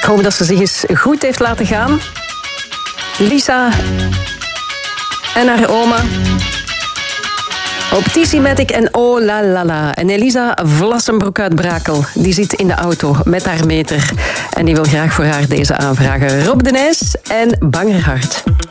hoop dat ze zich eens goed heeft laten gaan. Lisa en haar oma. Op Tissimatic en Oh La La La. En Elisa Vlassenbroek uit Brakel, die zit in de auto met haar meter. En die wil graag voor haar deze aanvragen. Rob de Nijs en Bangerhart.